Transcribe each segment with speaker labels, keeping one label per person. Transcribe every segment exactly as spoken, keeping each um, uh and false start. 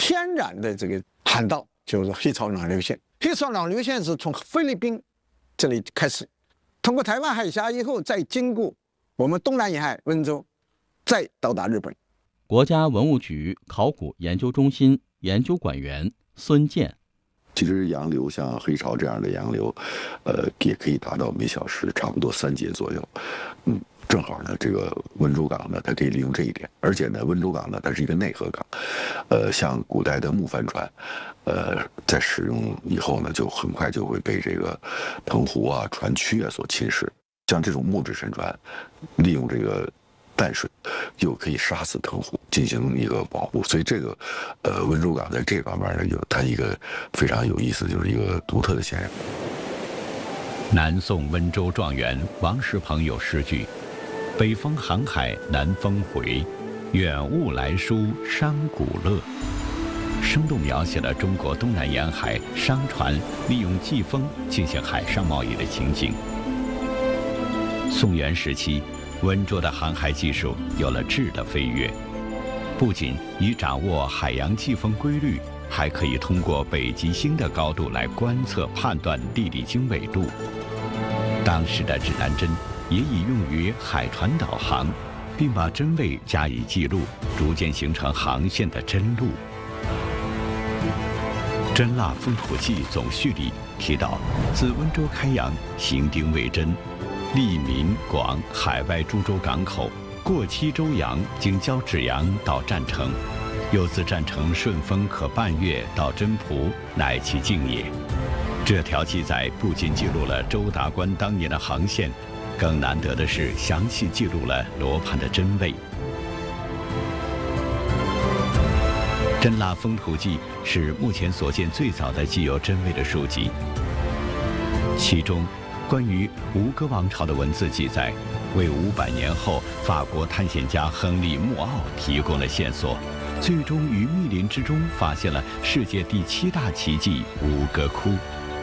Speaker 1: 天然的这个航道，就是黑潮暖流线。黑潮暖流线是从菲律宾这里开始，通过台湾海峡以后，再经过我们东南沿海温州，再到达日本。
Speaker 2: 国家文物局考古研究中心研究馆员孙健。
Speaker 3: 其实洋流像黑潮这样的洋流，呃，也可以达到每小时差不多三节左右。嗯，正好呢，这个温州港呢，它可以利用这一点，而且呢，温州港呢，它是一个内河港，呃，像古代的木帆船，呃，在使用以后呢，就很快就会被这个澎湖啊、船区啊所侵蚀。像这种木质沉船，利用这个淡水，又可以杀死藤壶，进行一个保护，所以这个，呃，温州港在这方面呢，有它一个非常有意思，就是一个独特的现象。
Speaker 4: 南宋温州状元王世鹏有诗句：“北风航海南风回，远雾来书商贾乐。”生动描写了中国东南沿海商船利用季风进行海上贸易的情景。宋元时期，温州的航海技术有了质的飞跃，不仅已掌握海洋季风规律，还可以通过北极星的高度来观测判断地理经纬度。当时的指南针也已用于海船导航，并把针位加以记录，逐渐形成航线的针路。《真腊风土记》总序里提到，自温州开洋，行丁为针，利闽广海外诸州港口，过七州洋，经交趾洋到占城，又自占城顺风可半月到真蒲，乃其境也。这条记载不仅记录了周达观当年的航线，更难得的是详细记录了罗盘的真位。《真腊风土记》是目前所见最早的记有真位的书籍，其中关于吴哥王朝的文字记载，为五百年后法国探险家亨利·穆奥提供了线索，最终于密林之中发现了世界第七大奇迹吴哥窟。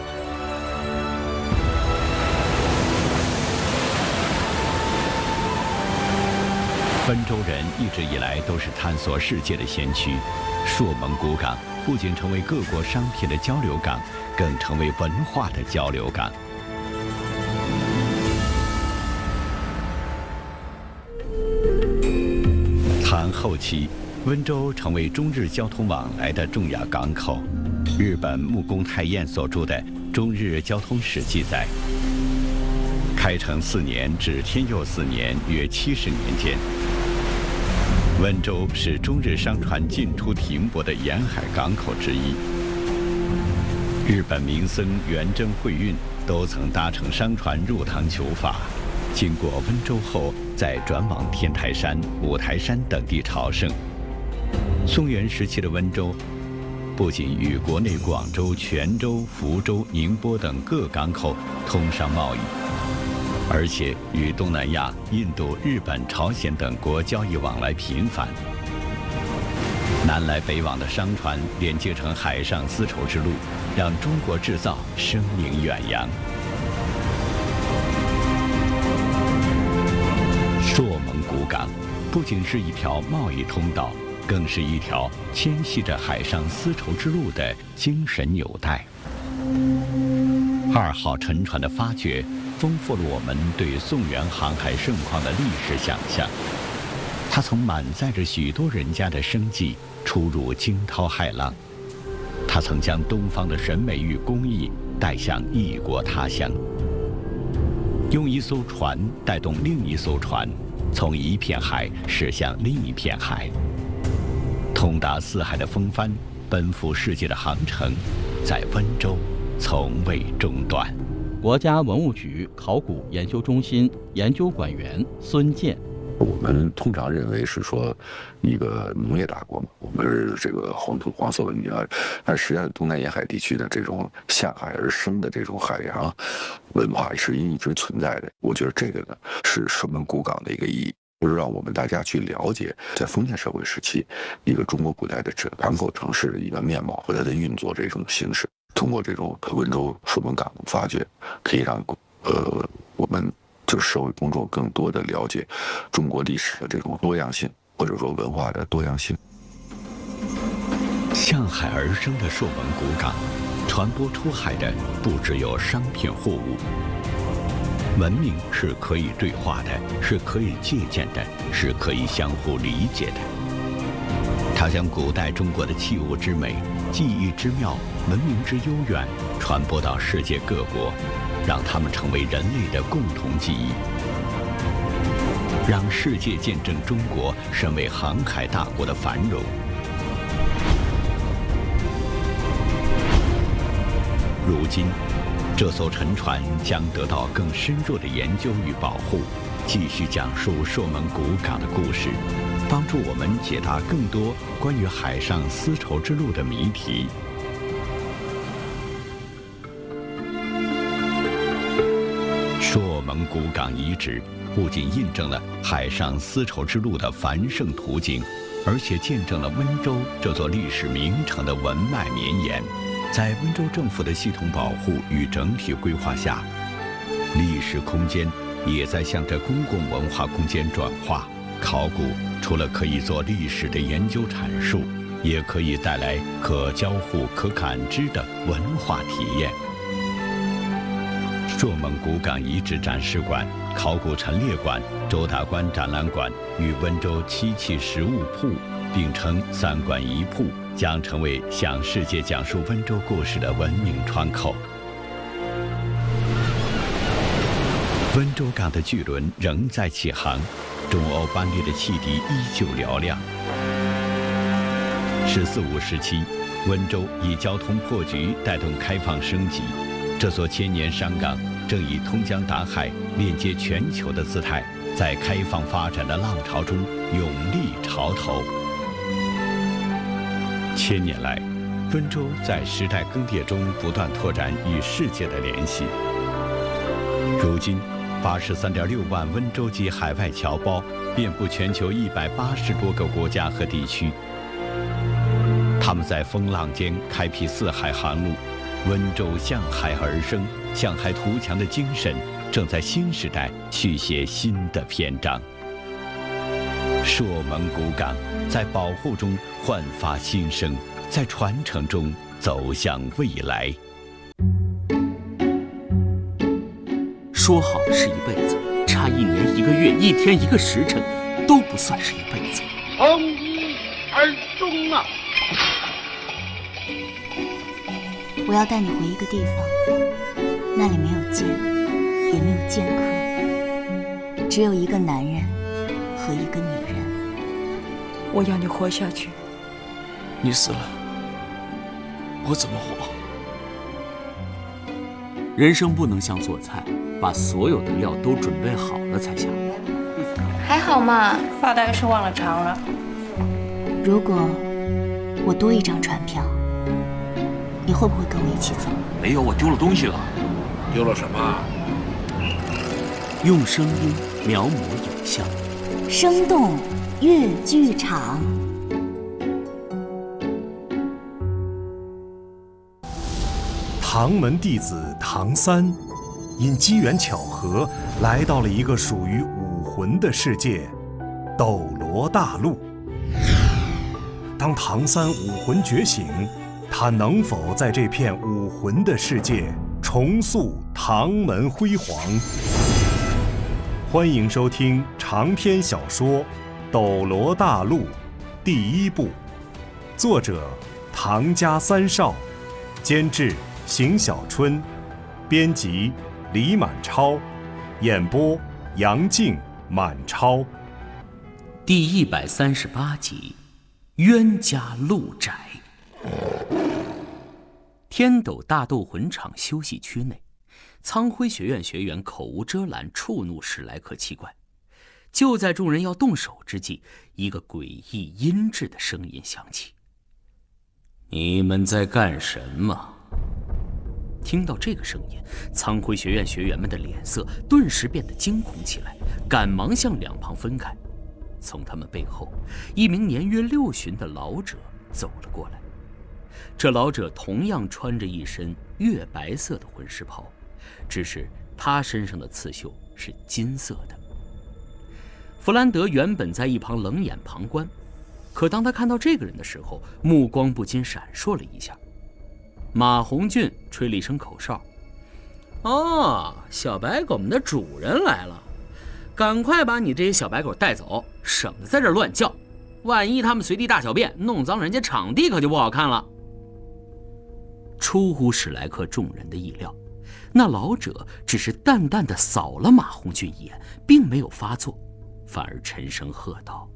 Speaker 4: 温州人一直以来都是探索世界的先驱，朔蒙古港不仅成为各国商品的交流港，更成为文化的交流港。唐后期，温州成为中日交通往来的重要港口。日本木工太彦所著的《中日交通史》记载，开成四年至天佑四年，约七十年间，温州是中日商船进出停泊的沿海港口之一。日本名僧元贞慧运都曾搭乘商船入唐求法，经过温州后，再转往天台山、五台山等地朝圣。宋元时期的温州，不仅与国内广州、泉州、福州、宁波等各港口通商贸易，而且与东南亚、印度、日本、朝鲜等国交易往来频繁。南来北往的商船连接成海上丝绸之路，让中国制造声名远扬。朔蒙古港不仅是一条贸易通道，更是一条牵系着海上丝绸之路的精神纽带。二号沉船的发掘，丰富了我们对宋元航海盛况的历史想象。它曾满载着许多人家的生计，出入惊涛骇浪。它曾将东方的审美与工艺带向异国他乡，用一艘船带动另一艘船，从一片海驶向另一片海。通达四海的风帆，奔赴世界的航程，在温州从未中断。
Speaker 2: 国家文物局考古研究中心研究馆员孙健。
Speaker 3: 我们通常认为是说一个农业大国嘛，我们是这个黄土黄色文明啊，但实际上东南沿海地区的这种向海而生的这种海洋文化是一直存在的。我觉得这个呢是朔蒙古港的一个意义，就是让我们大家去了解在封建社会时期一个中国古代的港口城市的一个面貌和它的运作这种形式。通过这种温州朔蒙港的发掘，可以让呃我们就是社会公众更多的了解中国历史的这种多样性，或者说文化的多样性。
Speaker 4: 向海而生的朔蒙古港，传播出海的不只有商品货物。文明是可以对话的，是可以借鉴的，是可以相互理解的。它将古代中国的器物之美、技艺之妙、文明之悠远传播到世界各国，让它们成为人类的共同记忆，让世界见证中国身为航海大国的繁荣。如今，这艘沉船将得到更深入的研究与保护，继续讲述朔蒙古港的故事，帮助我们解答更多关于海上丝绸之路的谜题。朔蒙古港遗址不仅印证了海上丝绸之路的繁盛途径，而且见证了温州这座历史名城的文脉绵延。在温州政府的系统保护与整体规划下，历史空间也在向着公共文化空间转化。考古除了可以做历史的研究阐述，也可以带来可交互、可感知的文化体验。朔蒙古港遗址展示馆、考古陈列馆、周大观展览馆与温州漆器实物铺并称三馆一铺，将成为向世界讲述温州故事的文明窗口。温州港的巨轮仍在起航，中欧班列的汽笛依旧嘹亮。十四五时期，温州以交通破局带动开放升级，这座千年商港正以通江达海、链接全球的姿态，在开放发展的浪潮中勇立潮头。千年来，温州在时代更迭中不断拓展与世界的联系。如今，八十三点六万温州籍海外侨胞遍布全球一百八十多个国家和地区。他们在风浪间开辟四海航路，温州向海而生，向海图强的精神正在新时代续写新的篇章。朔蒙古港在保护中焕发新生，在传承中走向未来。
Speaker 5: 说好的是一辈子，差一年一个月一天一个时辰都不算是一辈子。
Speaker 6: 从一而终啊！
Speaker 7: 我要带你回一个地方，那里没有剑，也没有剑客，只有一个男人和一个女人。
Speaker 8: 我要你活下去。
Speaker 5: 你死了，我怎么活？人生不能像做菜，把所有的料都准备好了才下锅。
Speaker 9: 还好嘛，
Speaker 8: 发大概是忘了尝了。
Speaker 7: 如果我多一张船票，你会不会跟我一起走？
Speaker 5: 没有，我丢了东西了。
Speaker 6: 丢了什么？
Speaker 5: 用声音描摹影像，
Speaker 7: 生动粤剧场。
Speaker 10: 唐门弟子唐三，因机缘巧合来到了一个属于武魂的世界——斗罗大陆。当唐三武魂觉醒，他能否在这片武魂的世界重塑唐门辉煌？欢迎收听长篇小说《斗罗大陆》第一部，作者唐家三少，监制邢小春，编辑李满超，演播杨静、满超。
Speaker 5: 第一百三十八集，冤家路窄。天斗大斗魂场休息区内，苍辉学院学员口无遮拦，触怒史莱克七怪。就在众人要动手之际，一个诡异阴鸷的声音响起：“你们在干什么？”听到这个声音，苍辉学院学员们的脸色顿时变得惊恐起来，赶忙向两旁分开。从他们背后，一名年约六旬的老者走了过来。这老者同样穿着一身月白色的魂师袍，只是他身上的刺绣是金色的。弗兰德原本在一旁冷眼旁观， 可当他看到这个人的时候，目光不禁闪烁了一下。马红俊吹了一声口哨：“哦，小白狗们的主人来了，赶快把你这些小白狗带走，省得在这乱叫。万一他们随地大小便，弄脏人家场地，可就不好看了。”出乎史莱克众人的意料，那老者只是淡淡的扫了马红俊一眼，并没有发作，反而沉声喝道：“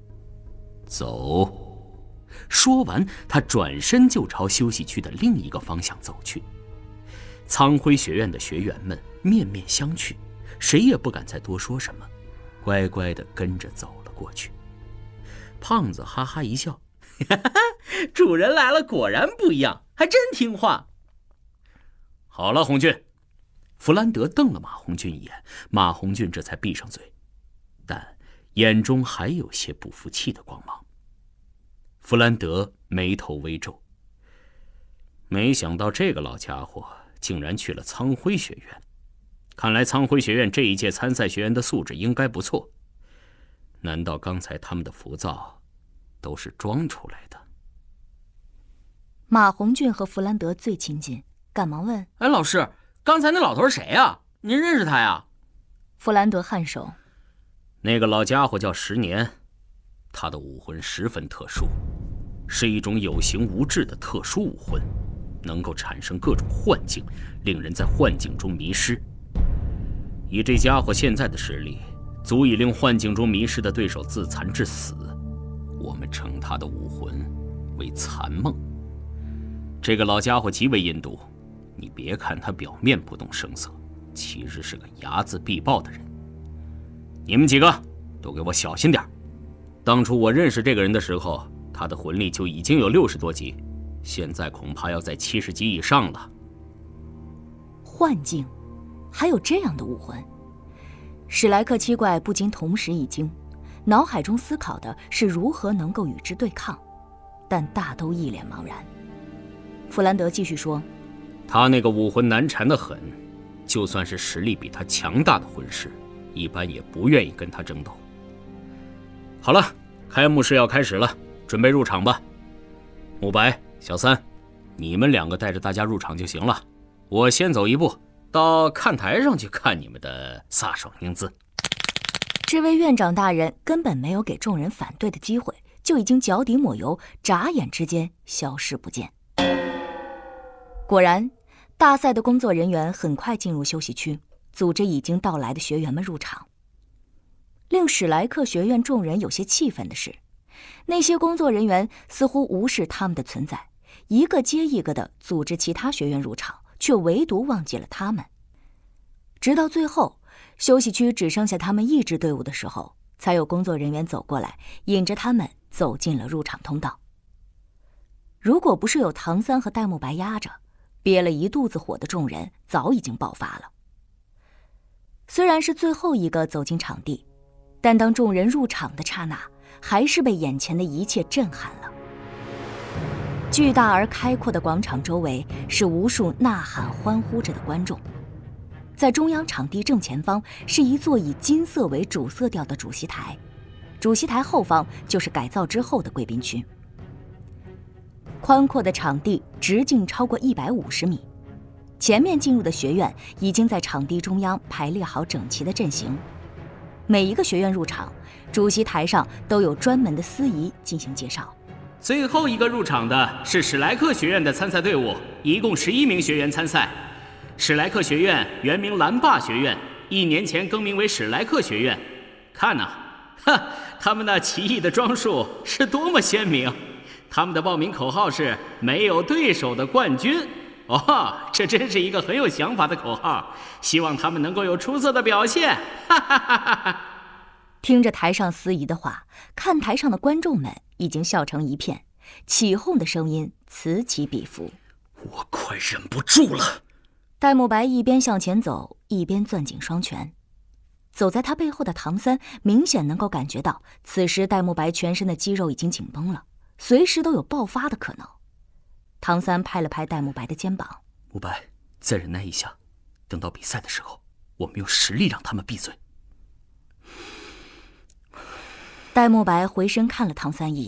Speaker 5: 走！”说完，他转身就朝休息区的另一个方向走去。苍辉学院的学员们面面相觑，谁也不敢再多说什么，乖乖地跟着走了过去。胖子哈哈一笑：“主人来了，果然不一样，还真听话。”好了，红俊。弗兰德瞪了马红俊一眼，马红俊这才闭上嘴，但眼中还有些不服气的光芒。弗兰德眉头微皱，没想到这个老家伙竟然去了苍辉学院，看来苍辉学院这一届参赛学员的素质应该不错。难道刚才他们的浮躁都是装出来的？
Speaker 7: 马红俊和弗兰德最亲近，赶忙问：“
Speaker 5: 哎，老师，刚才那老头是谁呀？您认识他呀？”
Speaker 7: 弗兰德颔首：“
Speaker 5: 那个老家伙叫十年，他的武魂十分特殊，是一种有形无质的特殊武魂，能够产生各种幻境，令人在幻境中迷失。以这家伙现在的实力，足以令幻境中迷失的对手自残致死。我们称他的武魂为残梦。这个老家伙极为阴毒，你别看他表面不动声色，其实是个睚眦必报的人。你们几个都给我小心点。当初我认识这个人的时候，他的魂力就已经有六十多级，现在恐怕要在七十级以上了。”
Speaker 7: 幻境，还有这样的武魂？史莱克七怪不禁同时一惊，脑海中思考的是如何能够与之对抗，但大都一脸茫然。弗兰德继续说：“
Speaker 5: 他那个武魂难缠得很，就算是实力比他强大的魂师，一般也不愿意跟他争斗。好了，开幕式要开始了，准备入场吧。慕白、小三，你们两个带着大家入场就行了，我先走一步，到看台上去看你们的飒爽英姿。”
Speaker 7: 这位院长大人根本没有给众人反对的机会，就已经脚底抹油，眨眼之间消失不见。果然，大赛的工作人员很快进入休息区，组织已经到来的学员们入场。令史莱克学院众人有些气愤的是，那些工作人员似乎无视他们的存在，一个接一个地组织其他学院入场，却唯独忘记了他们。直到最后，休息区只剩下他们一支队伍的时候，才有工作人员走过来，引着他们走进了入场通道。如果不是有唐三和戴沐白压着，憋了一肚子火的众人早已经爆发了。虽然是最后一个走进场地，但当众人入场的刹那，还是被眼前的一切震撼了。巨大而开阔的广场周围是无数呐喊欢呼着的观众，在中央场地正前方是一座以金色为主色调的主席台，主席台后方就是改造之后的贵宾区。宽阔的场地直径超过一百五十米，前面进入的学院已经在场地中央排列好整齐的阵型。每一个学院入场，主席台上都有专门的司仪进行介绍。
Speaker 5: 最后一个入场的是史莱克学院的参赛队伍，一共十一名学员参赛。史莱克学院原名蓝霸学院，一年前更名为史莱克学院。看呐、啊，哈，他们那奇异的装束是多么鲜明！他们的报名口号是“没有对手的冠军”。哦，这真是一个很有想法的口号，希望他们能够有出色的表现。哈哈哈哈哈！
Speaker 7: 听着台上司仪的话，看台上的观众们已经笑成一片，起哄的声音此起彼伏。
Speaker 5: 我快忍不住了！
Speaker 7: 戴沐白一边向前走，一边攥紧双拳。走在他背后的唐三明显能够感觉到，此时戴沐白全身的肌肉已经紧绷了，随时都有爆发的可能。唐三拍了拍戴沐白的肩膀：“
Speaker 5: 沐白，再忍耐一下，等到比赛的时候，我们用实力让他们闭嘴。”
Speaker 7: 戴沐白回身看了唐三一眼，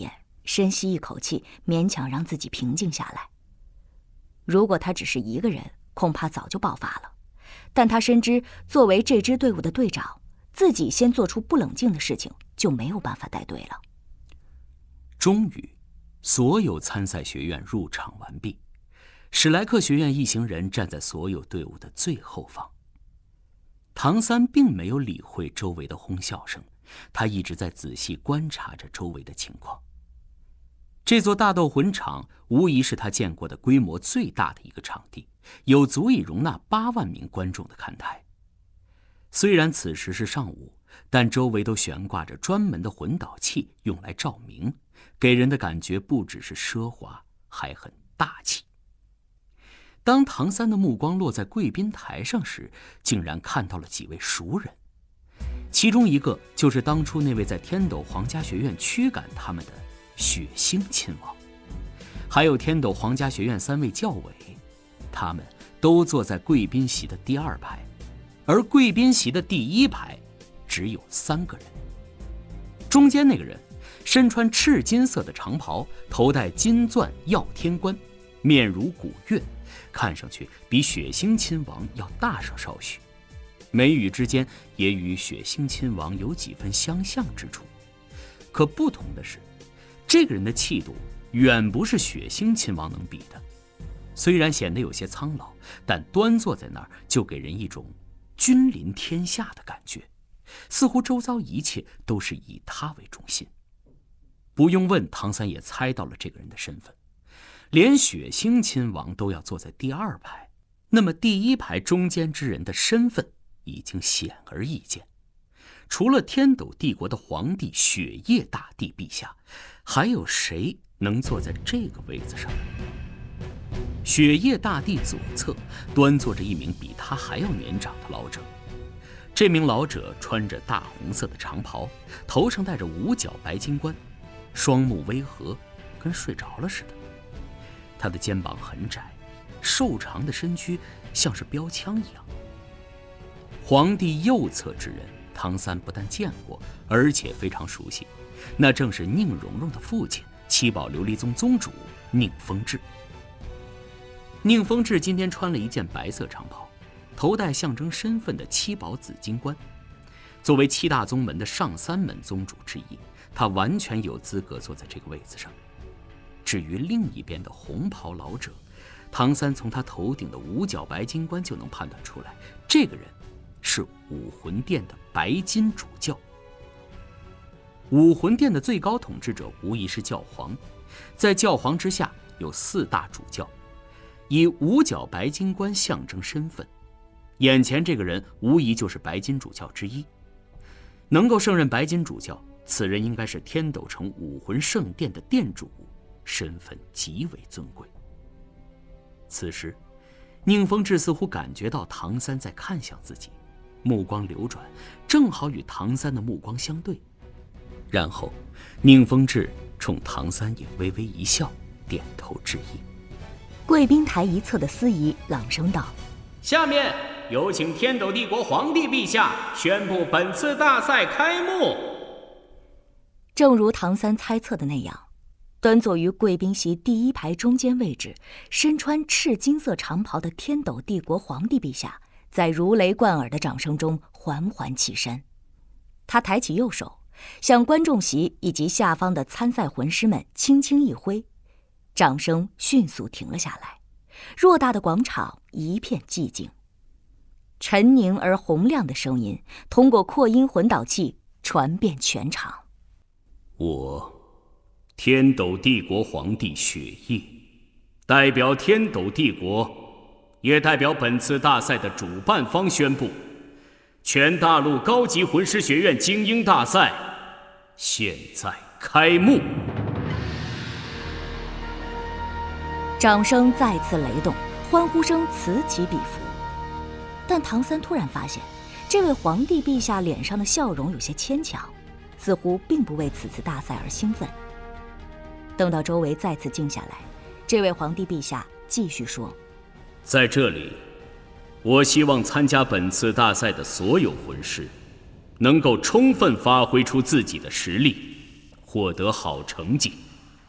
Speaker 7: 深吸一口气，勉强让自己平静下来。如果他只是一个人，恐怕早就爆发了。但他深知，作为这支队伍的队长，自己先做出不冷静的事情，就没有办法带队了。
Speaker 5: 终于，所有参赛学院入场完毕，史莱克学院一行人站在所有队伍的最后方。唐三并没有理会周围的哄笑声，他一直在仔细观察着周围的情况。这座大斗魂场无疑是他见过的规模最大的一个场地，有足以容纳八万名观众的看台。虽然此时是上午，但周围都悬挂着专门的魂导器用来照明，给人的感觉不只是奢华，还很大气。当唐三的目光落在贵宾台上时，竟然看到了几位熟人，其中一个就是当初那位在天斗皇家学院驱赶他们的血腥亲王，还有天斗皇家学院三位教委，他们都坐在贵宾席的第二排，而贵宾席的第一排只有三个人。中间那个人身穿赤金色的长袍，头戴金钻耀天冠，面如古月，看上去比血腥亲王要大上少许，眉宇之间也与血腥亲王有几分相像之处。可不同的是，这个人的气度远不是血腥亲王能比的。虽然显得有些苍老，但端坐在那儿就给人一种君临天下的感觉，似乎周遭一切都是以他为中心。不用问，唐三也猜到了这个人的身份。连血腥亲王都要坐在第二排，那么第一排中间之人的身份已经显而易见。除了天斗帝国的皇帝雪夜大帝陛下，还有谁能坐在这个位子上？雪夜大帝左侧端坐着一名比他还要年长的老者，这名老者穿着大红色的长袍，头上戴着五角白金冠，双目微合，跟睡着了似的。他的肩膀很窄，瘦长的身躯像是标枪一样。皇帝右侧之人，唐三不但见过，而且非常熟悉，那正是宁荣荣的父亲，七宝琉璃宗宗主宁风致。宁风致今天穿了一件白色长袍，头戴象征身份的七宝紫金冠。作为七大宗门的上三门宗主之一，他完全有资格坐在这个位子上。至于另一边的红袍老者，唐三从他头顶的五角白金冠就能判断出来，这个人是武魂殿的白金主教。武魂殿的最高统治者无疑是教皇，在教皇之下有四大主教，以五角白金冠象征身份，眼前这个人无疑就是白金主教之一。能够胜任白金主教，此人应该是天斗城武魂圣殿的殿主，身份极为尊贵。此时，宁风致似乎感觉到唐三在看向自己，目光流转，正好与唐三的目光相对。然后，宁风致冲唐三也微微一笑，点头致意。
Speaker 7: 贵宾台一侧的司仪朗声道：“
Speaker 5: 下面有请天斗帝国皇帝陛下宣布本次大赛开幕。”
Speaker 7: 正如唐三猜测的那样，端坐于贵宾席第一排中间位置，身穿赤金色长袍的天斗帝国皇帝陛下，在如雷贯耳的掌声中缓缓起身。他抬起右手，向观众席以及下方的参赛魂师们轻轻一挥，掌声迅速停了下来，偌大的广场一片寂静。沉凝而洪亮的声音通过扩音混导器传遍全场。
Speaker 5: 我，天斗帝国皇帝雪夜，代表天斗帝国，也代表本次大赛的主办方宣布，全大陆高级魂师学院精英大赛现在开幕。
Speaker 7: 掌声再次雷动，欢呼声此起彼伏。但唐三突然发现，这位皇帝陛下脸上的笑容有些牵强，似乎并不为此次大赛而兴奋。等到周围再次静下来，这位皇帝陛下继续说：“
Speaker 5: 在这里，我希望参加本次大赛的所有魂师，能够充分发挥出自己的实力，获得好成绩，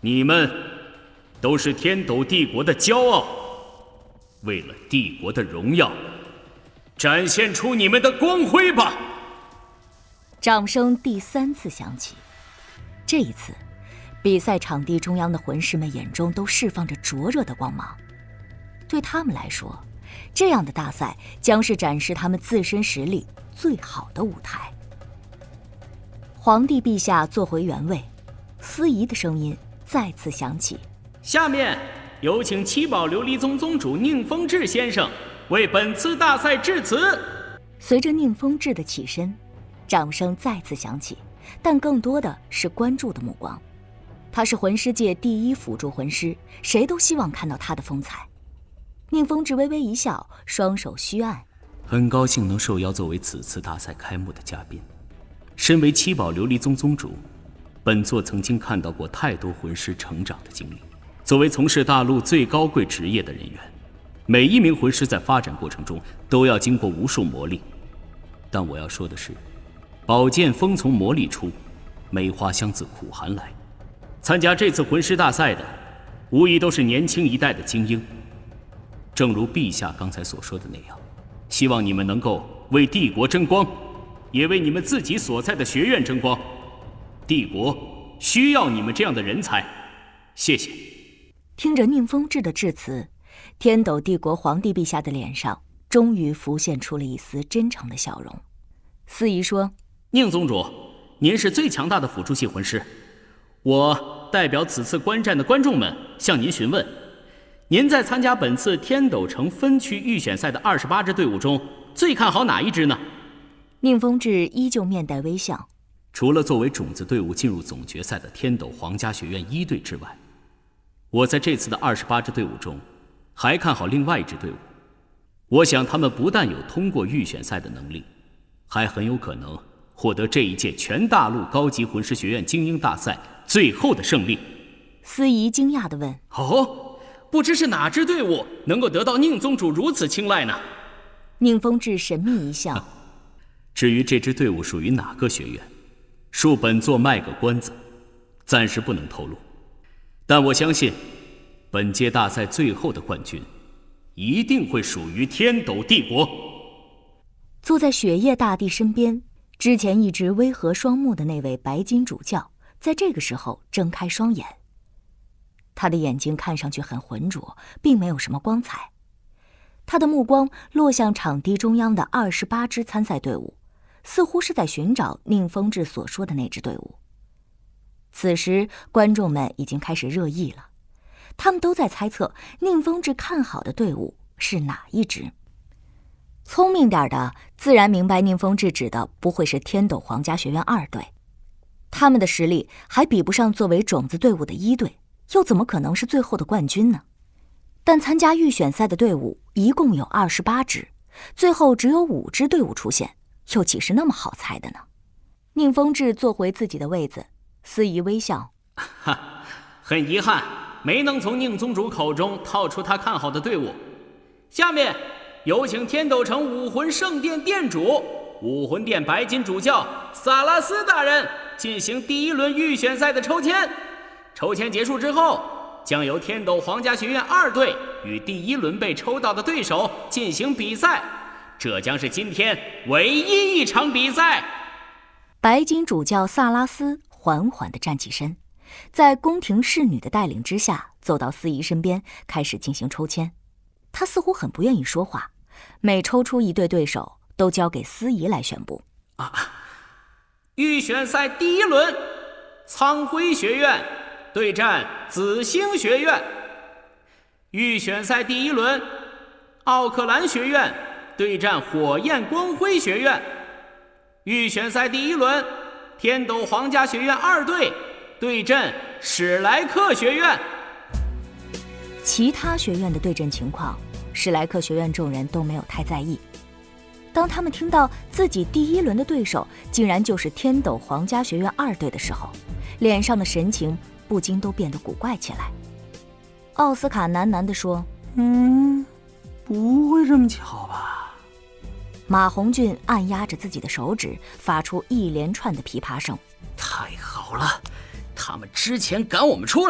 Speaker 5: 你们都是天斗帝国的骄傲，为了帝国的荣耀，展现出你们的光辉吧！
Speaker 7: 掌声第三次响起，这一次，比赛场地中央的魂师们眼中都释放着灼热的光芒。对他们来说，这样的大赛将是展示他们自身实力最好的舞台。皇帝陛下坐回原位，司仪的声音再次响起。
Speaker 5: 下面有请七宝琉璃宗宗主宁风致先生为本次大赛致辞。
Speaker 7: 随着宁风致的起身，掌声再次响起，但更多的是关注的目光。他是魂师界第一辅助魂师，谁都希望看到他的风采。宁风致微微一笑，双手虚按。
Speaker 5: 很高兴能受邀作为此次大赛开幕的嘉宾。身为七宝琉璃宗宗主，本座曾经看到过太多魂师成长的经历。作为从事大陆最高贵职业的人员，每一名魂师在发展过程中都要经过无数磨砺。但我要说的是，宝剑锋从磨砺出，梅花香自苦寒来。参加这次魂师大赛的，无疑都是年轻一代的精英。正如陛下刚才所说的那样，希望你们能够为帝国争光，也为你们自己所在的学院争光。帝国需要你们这样的人才，谢谢。
Speaker 7: 听着宁风致的致辞，天斗帝国皇帝陛下的脸上终于浮现出了一丝真诚的笑容。司仪说：
Speaker 5: 宁宗主，您是最强大的辅助系魂师，我代表此次观战的观众们向您询问，您在参加本次天斗城分区预选赛的二十八支队伍中，最看好哪一支呢？
Speaker 7: 宁风致依旧面带微笑。
Speaker 5: 除了作为种子队伍进入总决赛的天斗皇家学院一队之外，我在这次的二十八支队伍中，还看好另外一支队伍。我想他们不但有通过预选赛的能力，还很有可能获得这一届全大陆高级魂师学院精英大赛最后的胜利。
Speaker 7: 司仪惊讶地问：
Speaker 5: 哦，不知是哪支队伍能够得到宁宗主如此青睐呢？
Speaker 7: 宁风致神秘一笑。
Speaker 5: 至于这支队伍属于哪个学院，恕本座卖个关子，暂时不能透露。但我相信，本届大赛最后的冠军一定会属于天斗帝国。
Speaker 7: 坐在雪夜大帝身边，之前一直微合双目的那位白金主教，在这个时候睁开双眼。他的眼睛看上去很浑浊，并没有什么光彩。他的目光落向场地中央的二十八支参赛队伍，似乎是在寻找宁风致所说的那支队伍。此时，观众们已经开始热议了，他们都在猜测宁风致看好的队伍是哪一支。聪明点的自然明白宁风致指的不会是天斗皇家学院二队，他们的实力还比不上作为种子队伍的一队，又怎么可能是最后的冠军呢？但参加预选赛的队伍一共有二十八支，最后只有五支队伍出现，又岂是那么好猜的呢？宁风致坐回自己的位子，司仪微笑：
Speaker 5: 哈，很遗憾没能从宁宗主口中套出他看好的队伍。下面有请天斗城武魂圣殿殿主、武魂殿白金主教萨拉斯大人进行第一轮预选赛的抽签。抽签结束之后，将由天斗皇家学院二队与第一轮被抽到的对手进行比赛，这将是今天唯一一场比赛。
Speaker 7: 白金主教萨拉斯缓缓地站起身，在宫廷侍女的带领之下，走到司仪身边，开始进行抽签。他似乎很不愿意说话，每抽出一对对手，都交给司仪来宣布。
Speaker 5: 啊，预选赛第一轮，苍辉学院对战紫星学院。预选赛第一轮，奥克兰学院对战火焰光辉学院。预选赛第一轮，天斗皇家学院二队对阵史莱克学院。
Speaker 7: 其他学院的对阵情况，史莱克学院众人都没有太在意。当他们听到自己第一轮的对手竟然就是天斗皇家学院二队的时候，脸上的神情不禁都变得古怪起来。奥斯卡喃喃地说：
Speaker 11: 嗯，不会这么巧吧？
Speaker 7: 马红俊按压着自己的手指，发出一连串的噼啪声。
Speaker 5: 太好了，他们之前赶我们出来，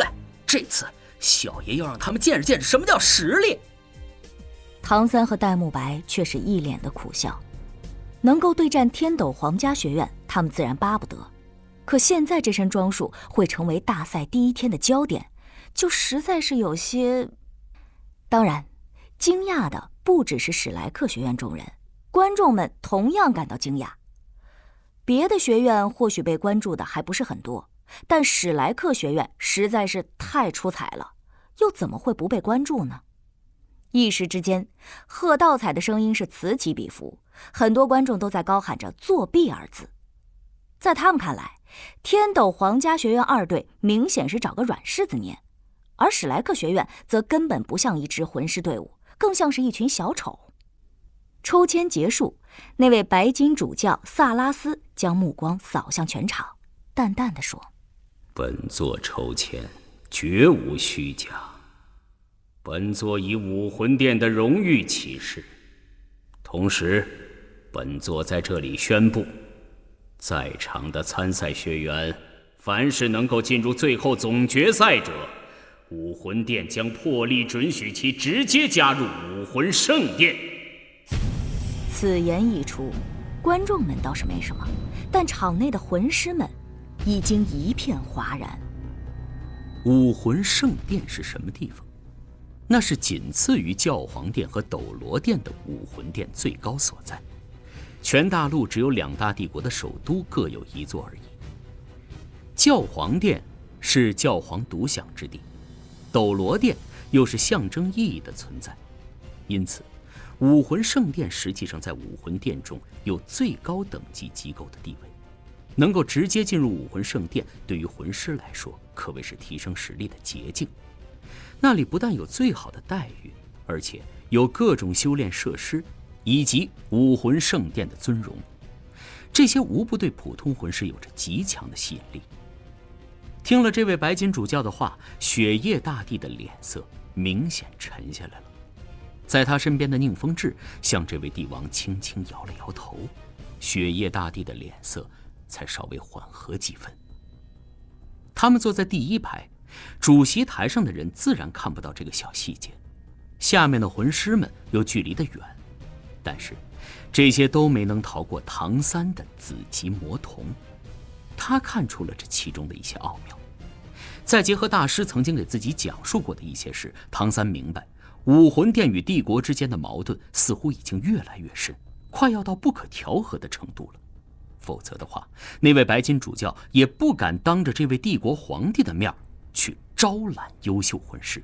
Speaker 5: 这次小爷要让他们见识见识什么叫实力。
Speaker 7: 唐三和戴沐白却是一脸的苦笑。能够对战天斗皇家学院，他们自然巴不得。可现在这身装束会成为大赛第一天的焦点，就实在是有些……当然，惊讶的不只是史莱克学院众人，观众们同样感到惊讶。别的学院或许被关注的还不是很多，但史莱克学院实在是太出彩了，又怎么会不被关注呢？一时之间，贺道彩的声音是此起彼伏，很多观众都在高喊着作弊二字。在他们看来，天斗皇家学院二队明显是找个软柿子捏，而史莱克学院则根本不像一支魂师队伍，更像是一群小丑。抽签结束，那位白金主教萨拉斯将目光扫向全场，淡淡地说：
Speaker 5: 本座抽签绝无虚假，本座以武魂殿的荣誉起誓，同时本座在这里宣布，在场的参赛学员，凡是能够进入最后总决赛者，武魂殿将破例准许其直接加入武魂圣殿。
Speaker 7: 此言一出，观众们倒是没什么，但场内的魂师们已经一片哗然。
Speaker 5: 武魂圣殿是什么地方？那是仅次于教皇殿和斗罗殿的武魂殿最高所在。全大陆只有两大帝国的首都各有一座而已。教皇殿是教皇独享之地，斗罗殿又是象征意义的存在，因此武魂圣殿实际上在武魂殿中有最高等级机构的地位。能够直接进入武魂圣殿，对于魂师来说可谓是提升实力的捷径。那里不但有最好的待遇，而且有各种修炼设施以及武魂圣殿的尊荣，这些无不对普通魂师有着极强的吸引力。听了这位白金主教的话，雪夜大帝的脸色明显沉下来了。在他身边的宁风致向这位帝王轻轻摇了摇头，雪夜大帝的脸色才稍微缓和几分。他们坐在第一排，主席台上的人自然看不到这个小细节，下面的魂师们又距离得远，但是这些都没能逃过唐三的紫极魔瞳。他看出了这其中的一些奥妙，再结合大师曾经给自己讲述过的一些事，唐三明白武魂殿与帝国之间的矛盾似乎已经越来越深，快要到不可调和的程度了。否则的话，那位白金主教也不敢当着这位帝国皇帝的面去招揽优秀魂师。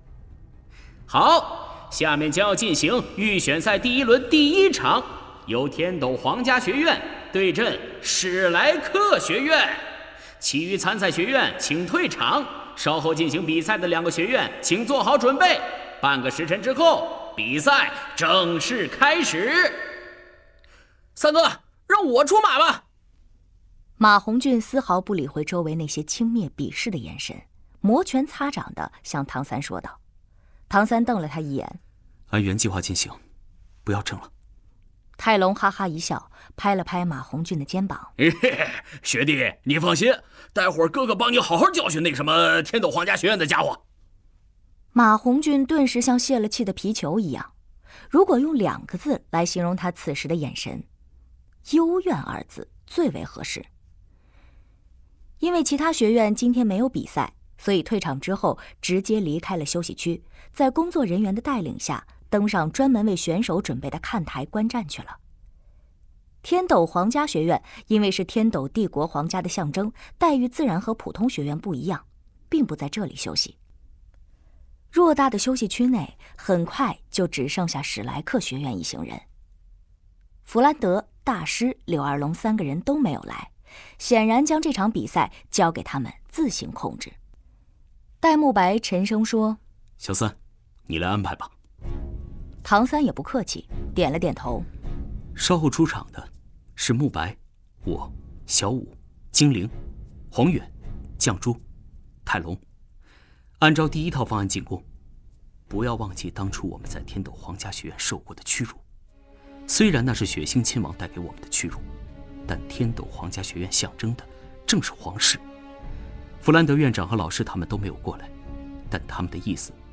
Speaker 5: 好，下面将要进行预选赛第一轮第一场，由天斗皇家学院对阵史莱克学院，其余参赛学院请退场，稍后进行比赛的两个学院请做好准备，半个时辰之后比赛正式开始。三哥，让我出马吧。
Speaker 7: 马红俊丝毫不理会周围那些轻蔑鄙视的眼神，摩拳擦掌地向唐三说道。唐三瞪了他一眼，
Speaker 5: 按原计划进行，不要争了。
Speaker 7: 泰隆哈哈一笑，拍了拍马红俊的肩膀，
Speaker 12: 嘿嘿，学弟你放心，待会儿哥哥帮你好好教训那什么天斗皇家学院的家伙。
Speaker 7: 马红俊顿时像泄了气的皮球一样，如果用两个字来形容他此时的眼神，幽怨二字最为合适。因为其他学院今天没有比赛，所以退场之后直接离开了休息区，在工作人员的带领下登上专门为选手准备的看台观战去了。天斗皇家学院因为是天斗帝国皇家的象征，待遇自然和普通学院不一样，并不在这里休息。偌大的休息区内很快就只剩下史莱克学院一行人。弗兰德、大师、柳二龙三个人都没有来，显然将这场比赛交给他们自行控制。戴沐白沉声说：
Speaker 5: 小三，你来安排吧。
Speaker 7: 唐三也不客气，点了点头。
Speaker 5: 稍后出场的是沐白、我、小五、精灵、黄远、绛珠、泰隆。按照第一套方案进攻，不要忘记当初我们在天斗皇家学院受过的屈辱。虽然那是血腥亲王带给我们的屈辱，但天斗皇家学院象征的正是皇室。弗兰德院长和老师他们都没有过来， 但他们的意思